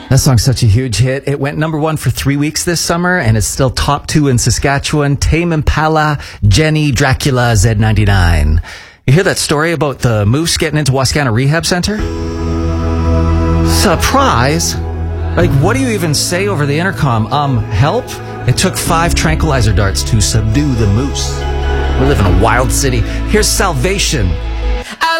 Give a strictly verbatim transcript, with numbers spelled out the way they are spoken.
That song's such a huge hit. It went number one for three weeks this summer, and it's still top two in Saskatchewan. Tame Impala, Jenny, Dracula, Z ninety-nine. You hear that story about the moose getting into Wascana Rehab Center? Surprise! Like, what do you even say over the intercom? Um, help? It took five tranquilizer darts to subdue the moose. We live in a wild city. Here's Salvation